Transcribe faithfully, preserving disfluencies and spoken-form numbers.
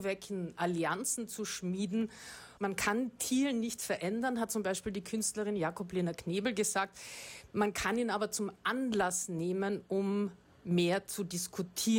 wecken, Allianzen zu schmieden. Man kann Thiel nicht verändern, hat zum Beispiel die Künstlerin Jakob-Lena Knebel gesagt. Man kann ihn aber zum Anlass nehmen, um mehr zu diskutieren.